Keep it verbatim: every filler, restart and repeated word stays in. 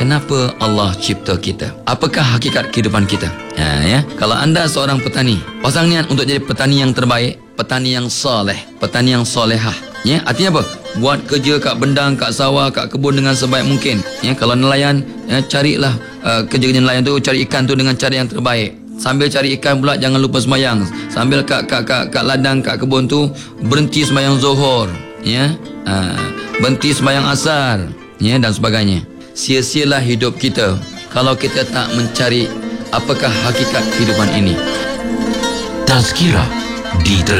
kenapa Allah cipta kita? Apakah hakikat kehidupan kita? Ha, ya. Kalau anda seorang petani, pasang niat untuk jadi petani yang terbaik, petani yang soleh, petani yang solehah. Ya, artinya apa? Buat kerja kat bendang, kat sawah, kat kebun dengan sebaik mungkin. Ya, kalau nelayan, ya, carilah uh, kerja-kerja nelayan tu, cari ikan tu dengan cara yang terbaik. Sambil cari ikan pula jangan lupa sembahyang. Sambil kat kat kat, kat ladang, kat kebun tu berhenti sembahyang zuhur, ya. Uh, berhenti sembahyang asar, ya, dan sebagainya. Sia-sialah hidup kita kalau kita tak mencari apakah hakikat kehidupan ini. Tazkirah di